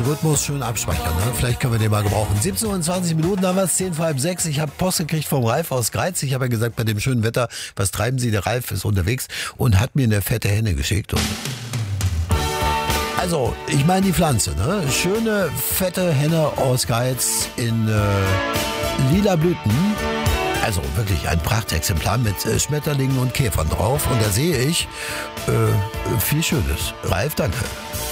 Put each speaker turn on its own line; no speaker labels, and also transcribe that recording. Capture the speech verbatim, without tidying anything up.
Algorithmus schön abspeichern. Ne? Vielleicht können wir den mal gebrauchen. siebzehn Uhr zwanzig Minuten haben wir es, zehn vor halb sechs. Ich habe Post gekriegt vom Ralf aus Greiz. Ich habe ja gesagt, bei dem schönen Wetter, was treiben Sie? Der Ralf ist unterwegs und hat mir eine fette Henne geschickt. Und also, ich meine die Pflanze. Ne? Schöne, fette Henne aus Greiz in äh, lila Blüten. Also wirklich ein Prachtexemplar mit äh, Schmetterlingen und Käfern drauf. Und da sehe ich äh, viel Schönes. Ralf, danke.